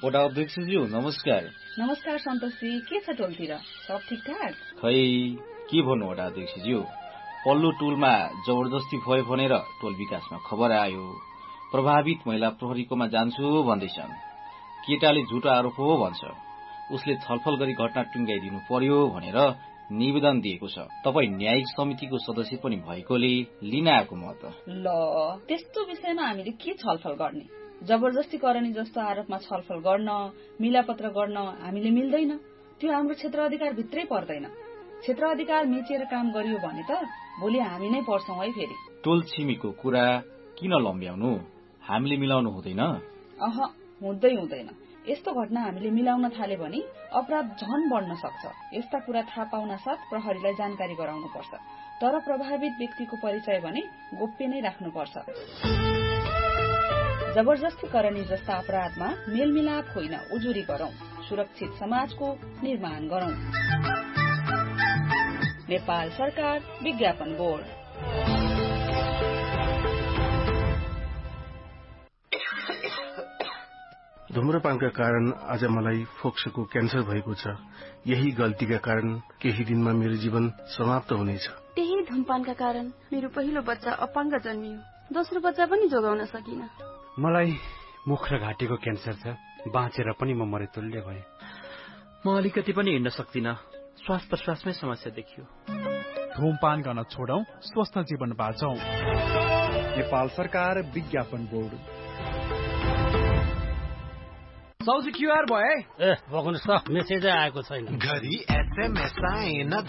वडा अध्यक्षज्यू नमस्कार। नमस्कार सन्तोषजी, के छ टोलतिर सब ठिकठाक? खै के भन्नु वडा अध्यक्षज्यू, पल्लो टोलमा जबरजस्ती भयो भनेर टोल विकासमा खबर आयो। प्रभावित महिला प्रहरीकोमा जान्छु भन्दैछन्। केटाले झुटो आरोप हो भन्छ। उसले छलफल गरी घटना टुङ्गाइदिनु पर्यो भनेर निवेदन दिएको छ। तपाई न्यायिक समितिको सदस्य पनि भएकोले लिन आएको म त। ल, त्यस्तो विषयमा हामीले के छलफल गर्ने? जबरजस्ती करनी जस्तो आरोपमा छलफल गर्न, मिलापत्र गर्न हामीले मिल्दैन। त्यो हाम्रो क्षेत्र अधिकार भित्रै पर्दैन। क्षेत्र अधिकार मिचेर काम गरियो भने त भोलि हामी नै पर्छौं है फेरि। टोल छिमेकीको कुरा किन लम्ब्याउनु? हामीले मिलाउनु हुँदैन? हुँदैन। यस्तो घटना हामीले मिलाउन थाले भने अपराध झन बढ्न सक्छ। यस्ता कुरा थाहा पाउन साथ प्रहरीलाई जानकारी गराउनु पर्छ। तर प्रभावित व्यक्तिको परिचय भने गोप्य नै राख्नुपर्छ। जबरजस्ती करनी जस्ता अपराधमा मेलमिलाप होइन, उजुरी गरौं। सुरक्षित समाजको निर्माण गरौं। नेपाल सरकार विज्ञापन बोर्ड। धूम्रपानका कारण आज मलाई फोक्सोको क्यान्सर भएको छ। यही गल्तीका कारण केही दिनमा मेरो जीवन समाप्त हुनेछ। त्यही धूमपानका कारण मेरो पहिलो बच्चा अपाङ्ग जन्मियो। दोस्रो बच्चा पनि जोगाउन सकिन। मलाई मुख र घाँटीको क्यान्सर छ। बाँचेर पनि म मरेतुल्य भएँ। म अलिकति पनि हिँड्न सक्दिन। श्वास प्रश्वासमै समस्या देखियो। धूमपान गर्न छोडौं, स्वस्थ जीवन बाँचौं। नेपाल सरकार विज्ञापन बोर्ड। साउजी क्युआर भयो है? बग्नुस् त, मेसेजै आएको छैन। घरि एसएमएस आएन।